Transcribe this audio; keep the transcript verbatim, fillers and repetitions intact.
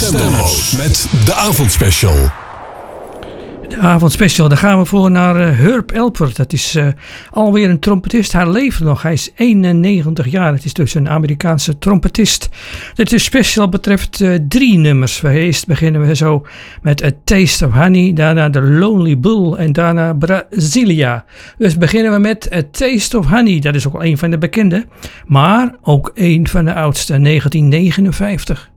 Stemloos met de avondspecial. De avondspecial, daar gaan we voor naar uh, Herb Alpert. Dat is uh, alweer een trompetist. Hij leeft nog. Hij is eenennegentig jaar. Het is dus een Amerikaanse trompetist. Dit special betreft uh, drie nummers. Eerst beginnen we zo met A Taste of Honey. Daarna The Lonely Bull. En daarna Brasilia. Dus beginnen we met A Taste of Honey. Dat is ook wel een van de bekende. Maar ook een van de oudste. negentien negenenvijftig.